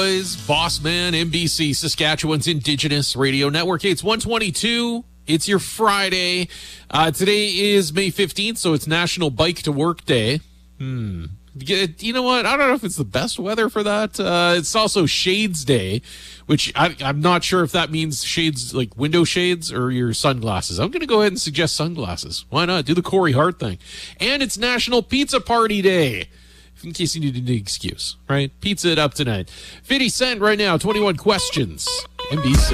Boss Man, NBC, Saskatchewan's Indigenous Radio Network. Hey, it's 1:22. It's your Friday. Today is May 15th, so it's National Bike to Work Day. You know what? I don't know if it's the best weather for that. It's also Shades Day, which I'm not sure if that means shades like window shades or your sunglasses. I'm going to go ahead and suggest sunglasses. Why not? Do the Corey Hart thing. And it's National Pizza Party Day, in case you need an excuse, right? Pizza it up tonight. 50 Cent right now, 21 Questions. NBC.